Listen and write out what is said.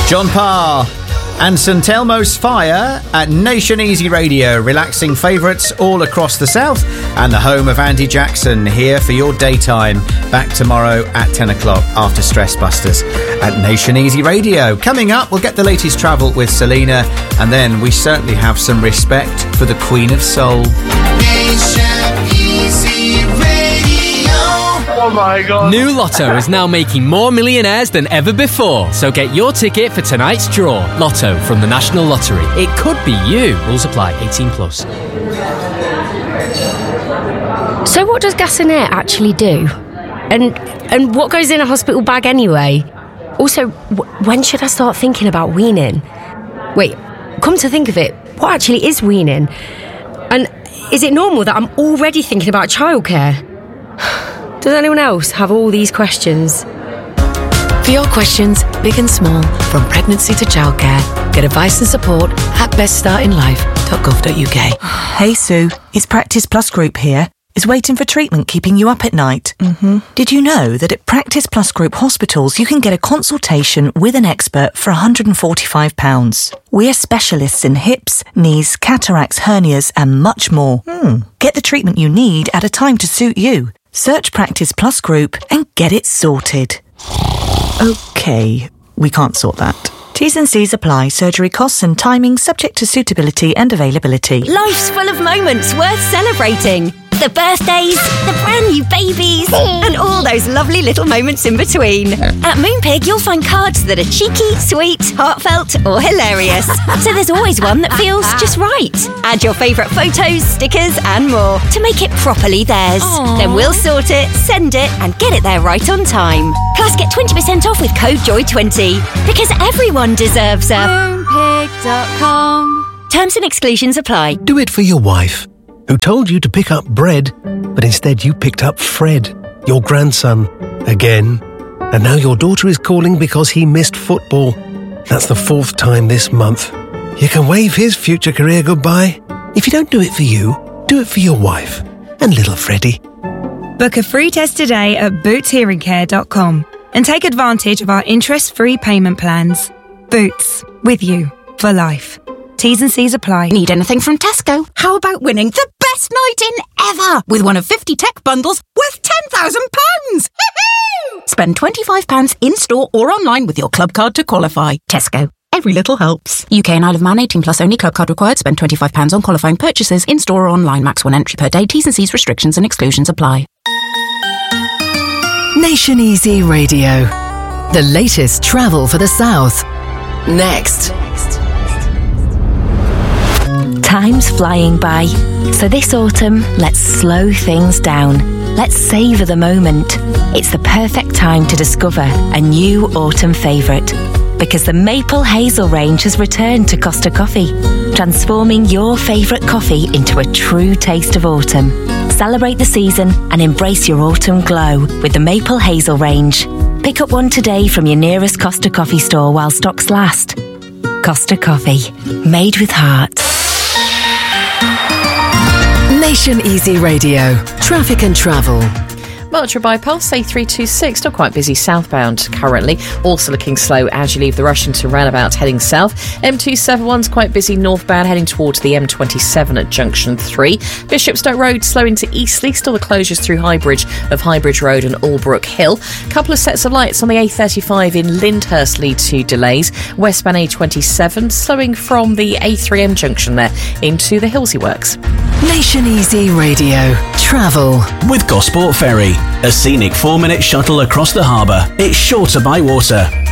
John Parr and St Elmo's Fire at Nation Easy Radio, relaxing favourites all across the south and the home of Andy Jackson, here for your daytime. Back tomorrow at 10 o'clock after Stress Busters at Nation Easy Radio. Coming up, we'll get the latest travel with Selena, and then we certainly have some respect for the Queen of Soul. Nation Easy Radio. Oh my God. New Lotto is now making more millionaires than ever before. So get your ticket for tonight's draw. Lotto from the National Lottery. It could be you. Rules apply. 18 plus. So what does gas and air actually do? And what goes in a hospital bag anyway? Also, when should I start thinking about weaning? Wait, come to think of it, what actually is weaning? And is it normal that I'm already thinking about childcare? Does anyone else have all these questions? For your questions, big and small, from pregnancy to childcare, get advice and support at beststartinlife.gov.uk. Hey Sue, it's Practice Plus Group here. Is waiting for treatment keeping you up at night? Did you know that at Practice Plus Group hospitals you can get a consultation with an expert for £145? We're specialists in hips, knees, cataracts, hernias and much more. Get the treatment you need at a time to suit you. Search Practice Plus Group and get it sorted. OK, we can't sort that. T's and C's apply. Surgery costs and timing subject to suitability and availability. Life's full of moments worth celebrating. The birthdays, the brand new babies, and all those lovely little moments in between. At Moonpig, you'll find cards that are cheeky, sweet, heartfelt, or hilarious. So there's always one that feels just right. Add your favourite photos, stickers, and more to make it properly theirs. Aww. Then we'll sort it, send it, and get it there right on time. Plus, get 20% off with code JOY20, because everyone deserves a Moonpig.com. Terms and exclusions apply. Do it for your wife, who told you to pick up bread, but instead you picked up Fred, your grandson, again. And now your daughter is calling because he missed football. That's the 4th time this month. You can wave his future career goodbye. If you don't do it for you, do it for your wife and little Freddie. Book a free test today at bootshearingcare.com and take advantage of our interest-free payment plans. Boots, with you for life. T's and C's apply. Need anything from Tesco? How about winning the best night in ever with one of 50 tech bundles worth £10,000? Spend £25 in-store or online with your club card to qualify. Tesco. Every little helps. UK and Isle of Man 18 plus only. Club card required. Spend £25 on qualifying purchases in-store or online. Max 1 entry per day. T's and C's restrictions and exclusions apply. Nation Easy Radio. The latest travel for the South. Next. Time's flying by, so this autumn, let's slow things down. Let's savour the moment. It's the perfect time to discover a new autumn favourite, because the Maple Hazel range has returned to Costa Coffee, transforming your favourite coffee into a true taste of autumn. Celebrate the season and embrace your autumn glow with the Maple Hazel range. Pick up one today from your nearest Costa Coffee store while stocks last. Costa Coffee, made with heart. Nation Easy Radio. Traffic and travel. Marcher bypass A326, still quite busy southbound currently. Also looking slow as you leave the Rushington roundabout heading south. M271's quite busy northbound heading towards the M27 at Junction 3. Bishopstoke Road slow into Eastleigh, still the closures through Highbridge of Highbridge Road and Albrook Hill. Couple of sets of lights on the A35 in Lyndhurst lead to delays. Westbound A27 slowing from the A3M junction there into the Hillsey Works. Nation Easy Radio. Travel. With Gosport Ferry, a scenic 4-minute shuttle across the harbour. It's shorter by water.